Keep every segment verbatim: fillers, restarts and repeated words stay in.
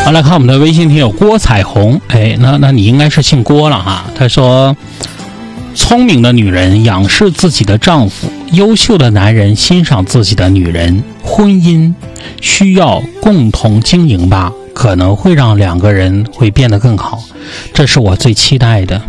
好，来看我们的微信听友郭彩虹，哎，那那你应该是姓郭了哈。他说，聪明的女人仰视自己的丈夫，优秀的男人欣赏自己的女人。婚姻需要共同经营吧，可能会让两个人会变得更好，这是我最期待的。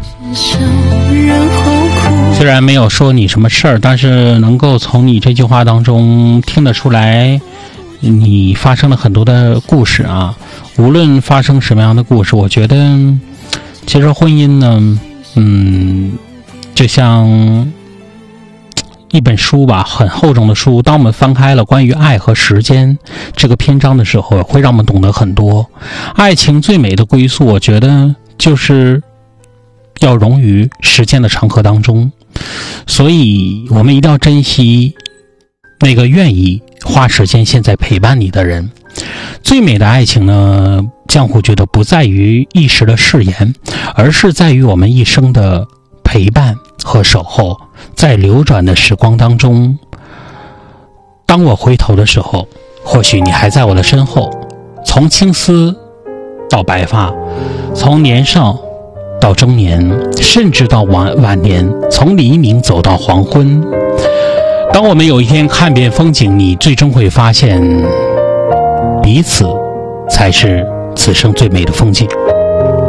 虽然没有说你什么事儿，但是能够从你这句话当中听得出来，你发生了很多的故事啊。无论发生什么样的故事，我觉得其实婚姻呢，嗯，就像一本书吧，很厚重的书，当我们翻开了关于爱和时间这个篇章的时候，会让我们懂得很多。爱情最美的归宿，我觉得就是要融于时间的长河当中，所以我们一定要珍惜那个愿意花时间现在陪伴你的人。最美的爱情呢，江湖觉得不在于一时的誓言，而是在于我们一生的陪伴和守候。在流转的时光当中，当我回头的时候，或许你还在我的身后。从青丝到白发，从年少到中年，甚至到晚晚年，从黎明走到黄昏。当我们有一天看遍风景，你最终会发现，彼此才是此生最美的风景。